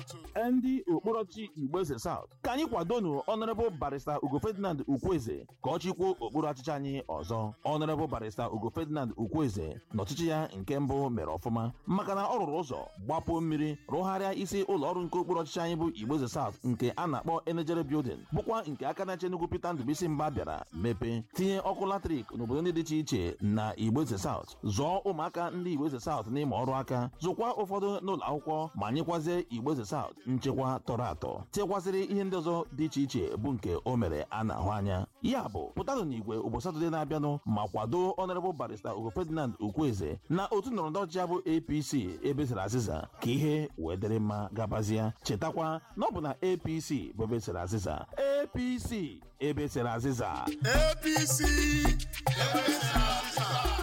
ndị okporochi Igbeze South ka anyị kwadonu Honorable Barrister Ugo Ferdinand Ukwueze ka ọ chịkwuo okpuru ọchịchị anyị ọzọ. Honorable Barrister Ugo Ferdinand Ukwueze n'ọchịchị ya nke mbụ mere ọfụma maka na ọ rụrụ ụzọ gbapụ mmiri rụgharịa isi ụlọ ọrụ nke okpuru ọchịchị anyị bụ Igbeze South nke a na-akpọ Energy Building bụkwa nke aka na-eche Enugu Peter Ndubuisi Mba bịara mepee tinye ọkụ latrik n'obodo ndị dị iche iche na Igbeze South, zụọ ụmụaka ndị Igbeze South n'ime ọrụ aka, zụkwa ụfọdụ n'ụlọ akwụkwọ ma nyekwazie Igbeze South nchekwa tọrọ atọ, tinyekwasịrị ihe ndị ọzọ dị iche iche bụ nke o mere a na-ahụ anya. Ya bụ pụtanụ n'igwe ụbọchị Satọde na-abịanụ ma kwado Honorable Barrister Ugo Ferdinand Ukwueze na otu ndọrọndọrọ ọchịchị bụ APC ebe siri azịza ka ihe wee dịrị mma gabazia. Chetakwa na ọ bụ na APC bụ ebe siri azịza. APC ebe siri azịza. APC ebe siri azịza.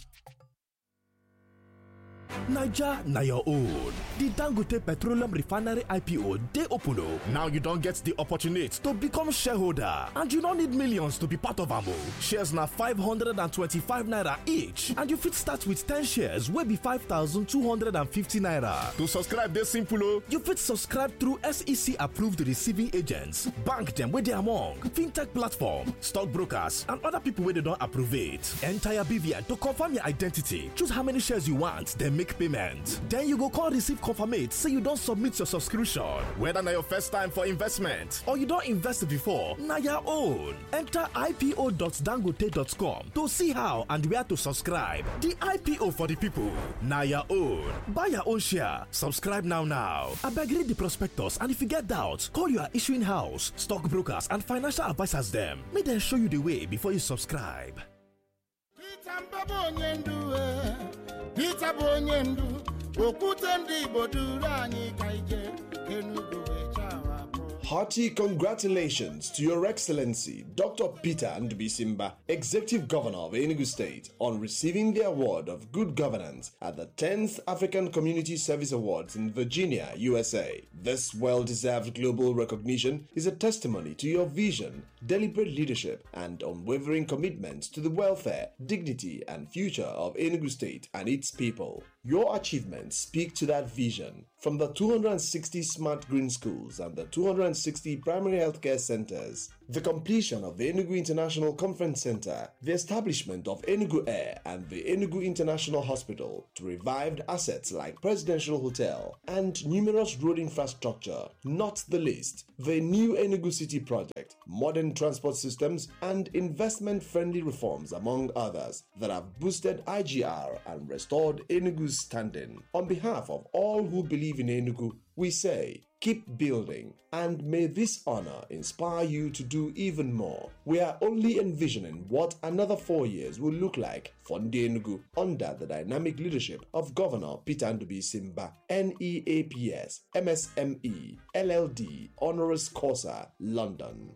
Naija na your own. The Dangote Petroleum Refinery IPO dey open o. Now you don get the opportunity to become shareholder and you no need millions to be part of am o. Shares na 525 naira each and you fit start with 10 shares wey be 5,250 naira. To subscribe dey simple o. You fit subscribe through SEC approved receiving agents, bank dem wey dey among, fintech platform, stockbrokers and other people wey dey don approve it. Enter your BVN to confirm your identity, choose how many shares you want, then make payment. Then you go call receive confirmate say you don submit your subscription. Whether na your first time for investment or you don invest before, na your own. Enter ipo.dangote.com to see how and where to subscribe. The IPO for the people. Na your own. Buy your own share. Subscribe now. Abeg read the prospectus and if you get doubt, call your issuing house, stockbrokers and financial advisors dem. Make dem show you the way before you subscribe. Peter Bonyendu, Okutendi Bodurani Kaije, Enugu Echawa. Hearty congratulations to Your Excellency Dr. Peter Ndubuisi Mba, Executive Governor of Enugu State, on receiving the award of Good Governance at the 10th African Community Service Awards in Virginia, USA. This well-deserved global recognition is a testimony to your vision, deliberate leadership, and unwavering commitment to the welfare, dignity, and future of Enugu State and its people. Your achievements speak to that vision. From the 260 smart green schools and the 260 primary healthcare centers, the completion of the Enugu International Conference Center, the establishment of Enugu Air and the Enugu International Hospital, to revived assets like Presidential Hotel and numerous road infrastructure, not the least, the new Enugu City project, modern transport systems, and investment-friendly reforms, among others, that have boosted IGR and restored Enugu's standing. On behalf of all who believe in Enugu, we say, keep building, and may this honor inspire you to do even more. We are only envisioning what another 4 years will look like for Ndi Enugu under the dynamic leadership of Governor Peter Ndubuisi Mba, NEAPS, MSME, LLD, Honoris Causa, London.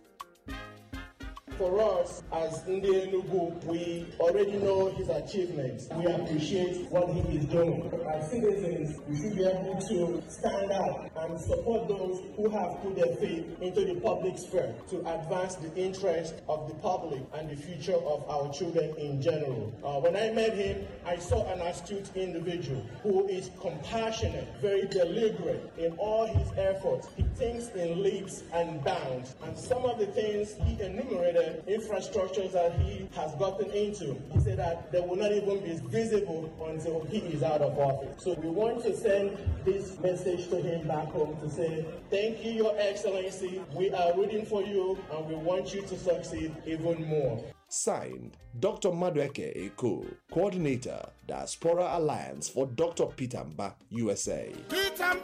For us, as Ndi Enugu, we already know his achievements. We appreciate what he is doing. As citizens, we should be able to stand up and support those who have put their faith into the public sphere to advance the interest of the public and the future of our children in general. When I met him, I saw an astute individual who is compassionate, very deliberate in all his efforts. He thinks in leaps and bounds. And some of the things he enumerated, infrastructures that he has gotten into, he said that they will not even be visible until he is out of office. So we want to send this message to him back home to say, thank you, Your Excellency. We are rooting for you and we want you to succeed even more. Signed, Dr. Madueke Eko, Coordinator, Diaspora Alliance for Dr. Peter Mba, USA.